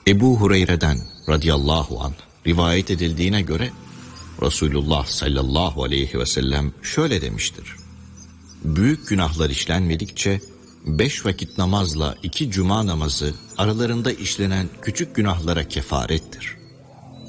Ebu Hureyre'den radıyallahu anh rivayet edildiğine göre Resulullah sallallahu aleyhi ve sellem şöyle demiştir: büyük günahlar işlenmedikçe 5 vakit namazla 2 cuma namazı aralarında işlenen küçük günahlara kefarettir.